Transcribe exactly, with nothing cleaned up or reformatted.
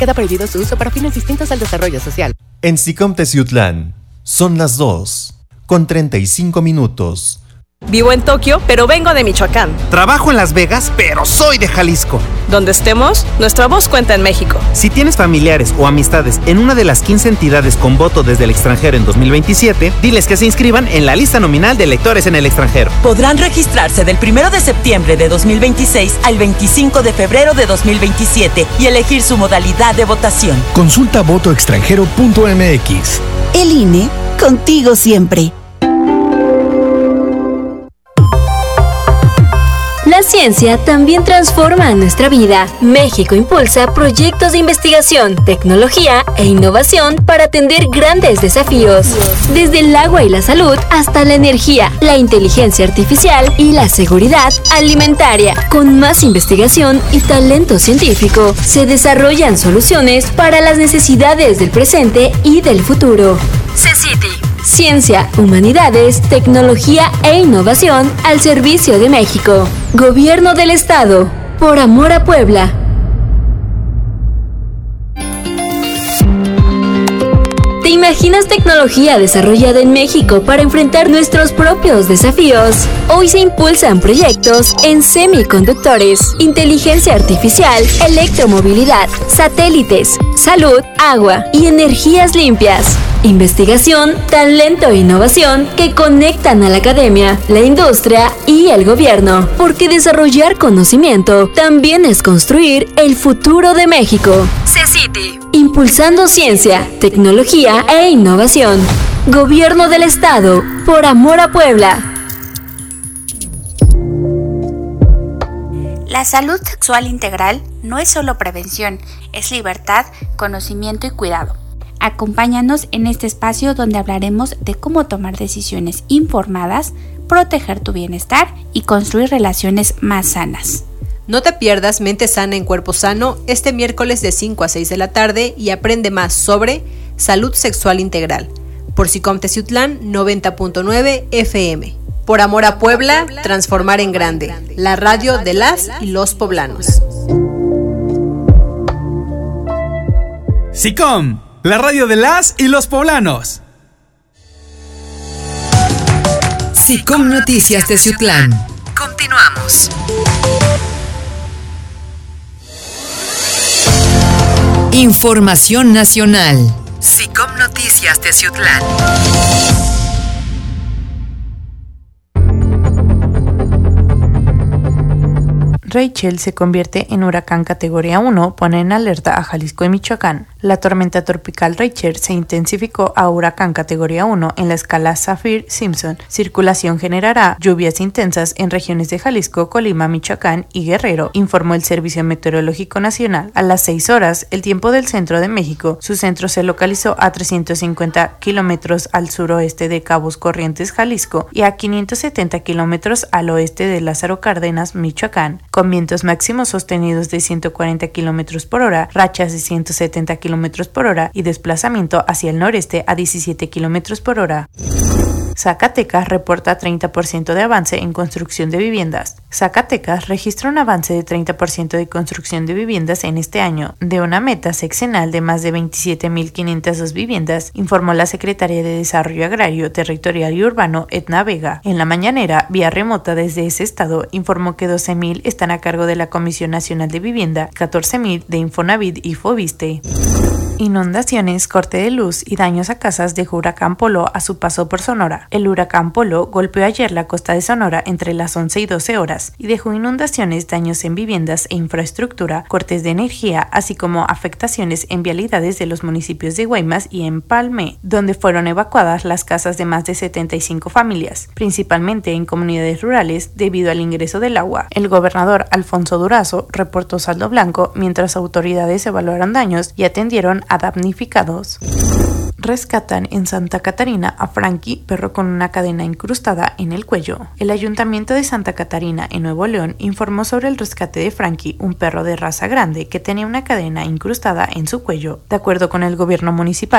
Queda prohibido su uso para fines distintos al desarrollo social. En SICOM Teciutlán, son las dos, con treinta y cinco minutos. Vivo en Tokio, pero vengo de Michoacán. Trabajo en Las Vegas, pero soy de Jalisco. Donde estemos, nuestra voz cuenta en México. Si tienes familiares o amistades en una de las quince entidades con voto desde el extranjero en dos mil veintisiete, diles que se inscriban en la lista nominal de electores en el extranjero. Podrán registrarse del primero de septiembre de dos mil veintiséis al veinticinco de febrero de dos mil veintisiete y elegir su modalidad de votación. Consulta voto extranjero punto m x. El I N E, contigo siempre. La ciencia también transforma nuestra vida. México impulsa proyectos de investigación, tecnología e innovación para atender grandes desafíos. Desde el agua y la salud hasta la energía, la inteligencia artificial y la seguridad alimentaria. Con más investigación y talento científico, se desarrollan soluciones para las necesidades del presente y del futuro. CECITI. Ciencia, humanidades, tecnología e innovación al servicio de México. Gobierno del Estado. Por amor a Puebla. ¿Te imaginas tecnología desarrollada en México para enfrentar nuestros propios desafíos? Hoy se impulsan proyectos en semiconductores, inteligencia artificial, electromovilidad, satélites, salud, agua y energías limpias. Investigación, talento e innovación que conectan a la academia, la industria y el gobierno, porque desarrollar conocimiento también es construir el futuro de México. CECITI. Impulsando ciencia, tecnología e innovación. Gobierno del Estado, por amor a Puebla. La salud sexual integral no es solo prevención, es libertad, conocimiento y cuidado. Acompáñanos en este espacio donde hablaremos de cómo tomar decisiones informadas, proteger tu bienestar y construir relaciones más sanas. No te pierdas Mente Sana en Cuerpo Sano este miércoles de cinco a seis de la tarde y aprende más sobre salud sexual integral por SICOM Teciutlán noventa punto nueve F M. Por amor a Puebla, transformar en grande. La radio de las y los poblanos. SICOM, la radio de las y los poblanos. SICOM Noticias Teciutlán. Continuamos. Información nacional. SICOM Noticias Teciutlán. Rachel se convierte en huracán categoría uno, pone en alerta a Jalisco y Michoacán. La tormenta tropical Rachel se intensificó a huracán categoría uno en la escala Saffir-Simpson. Circulación generará lluvias intensas en regiones de Jalisco, Colima, Michoacán y Guerrero, informó el Servicio Meteorológico Nacional. A las seis horas, el tiempo del centro de México, su centro se localizó a trescientos cincuenta kilómetros al suroeste de Cabos Corrientes, Jalisco, y a quinientos setenta kilómetros al oeste de Lázaro Cárdenas, Michoacán, con vientos máximos sostenidos de ciento cuarenta kilómetros por hora, rachas de ciento setenta kilómetros por hora y desplazamiento hacia el noreste a diecisiete kilómetros por hora. Zacatecas reporta treinta por ciento de avance en construcción de viviendas. Zacatecas registra un avance de treinta por ciento de construcción de viviendas en este año, de una meta sexenal de más de veintisiete mil quinientas dos viviendas, informó la Secretaría de Desarrollo Agrario, Territorial y Urbano, Edna Vega. En la mañanera, vía remota desde ese estado, informó que doce mil están a cargo de la Comisión Nacional de Vivienda, catorce mil de Infonavit y Foviste. Inundaciones, corte de luz y daños a casas dejó Huracán Polo a su paso por Sonora. El huracán Polo golpeó ayer la costa de Sonora entre las once y doce horas y dejó inundaciones, daños en viviendas e infraestructura, cortes de energía, así como afectaciones en vialidades de los municipios de Guaymas y Empalme, donde fueron evacuadas las casas de más de setenta y cinco familias, principalmente en comunidades rurales debido al ingreso del agua. El gobernador Alfonso Durazo reportó saldo blanco mientras autoridades evaluaron daños y atendieron a damnificados. Rescatan en Santa Catarina a Frankie, perro con una cadena incrustada en el cuello. El Ayuntamiento de Santa Catarina, en Nuevo León, informó sobre el rescate de Frankie, un perro de raza grande que tenía una cadena incrustada en su cuello. De acuerdo con el gobierno municipal,